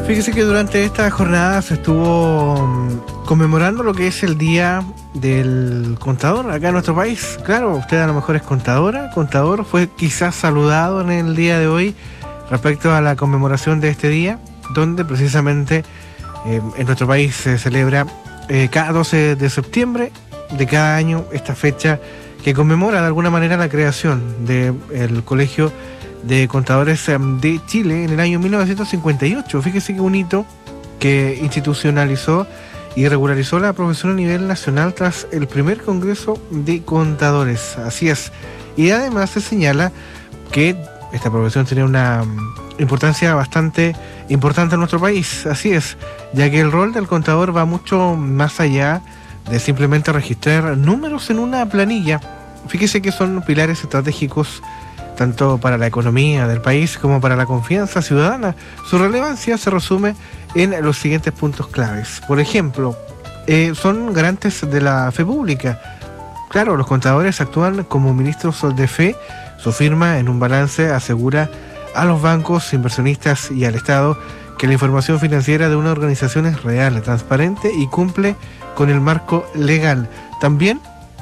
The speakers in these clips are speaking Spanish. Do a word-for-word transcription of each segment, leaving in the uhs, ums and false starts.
Fíjese que durante esta jornada se estuvo um, conmemorando lo que es el Día del Contador acá en nuestro país. Claro, usted a lo mejor es contadora, contador, fue quizás saludado en el día de hoy respecto a la conmemoración de este día, donde precisamente eh, en nuestro país se celebra eh, cada doce de septiembre de cada año esta fecha que conmemora de alguna manera la creación del Colegio de Contadores de Chile en el año mil novecientos cincuenta y ocho. Fíjese que un hito que institucionalizó y regularizó la profesión a nivel nacional tras el primer Congreso de Contadores. Así es. Y además se señala que esta profesión tiene una importancia bastante importante en nuestro país. Así es, ya que el rol del contador va mucho más allá de simplemente registrar números en una planilla. Fíjese que son pilares estratégicos tanto para la economía del país como para la confianza ciudadana. Su relevancia se resume en los siguientes puntos claves. Por ejemplo, eh, son garantes de la fe pública. Claro, los contadores actúan como ministros de fe. Su firma en un balance asegura a los bancos, inversionistas y al Estado que la información financiera de una organización es real, transparente y cumple con el marco legal. También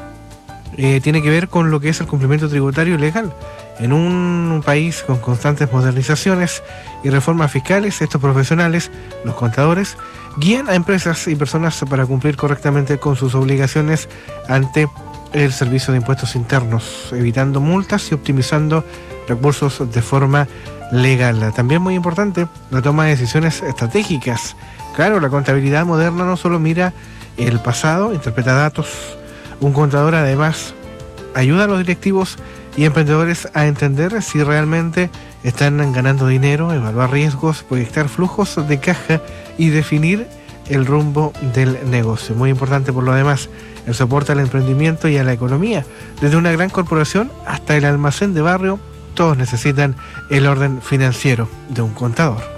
eh, tiene que ver con lo que es el cumplimiento tributario legal. En un país con constantes modernizaciones y reformas fiscales, estos profesionales, los contadores, guían a empresas y personas para cumplir correctamente con sus obligaciones ante el Servicio de Impuestos Internos, evitando multas y optimizando recursos de forma legal. También muy importante, la toma de decisiones estratégicas. Claro, la contabilidad moderna no solo mira el pasado, interpreta datos. Un contador además ayuda a los directivos y emprendedores a entender si realmente están ganando dinero, evaluar riesgos, proyectar flujos de caja y definir el rumbo del negocio. Muy importante por lo demás, el soporte al emprendimiento y a la economía. Desde una gran corporación hasta el almacén de barrio, todos necesitan el orden financiero de un contador.